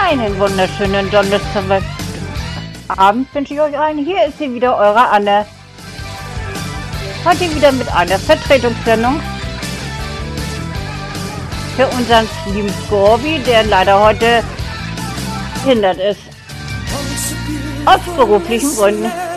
Einen wunderschönen Donnerstagabend wünsche ich euch allen. Hier ist sie wieder, eure Anne. Heute wieder mit einer Vertretungssendung für unseren lieben Scorby, der leider heute behindert ist. Aus beruflichen Gründen.